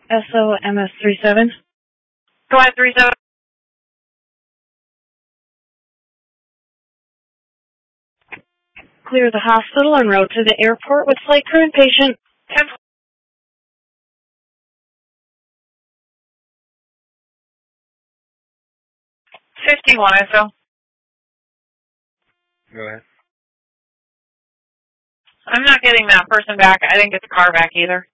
SOMS37. Go ahead, 37. Clear the hospital en route to the airport with flight crew and patient. 10. 51 ISO. Go ahead. I'm not getting that person back. I didn't get the car back either.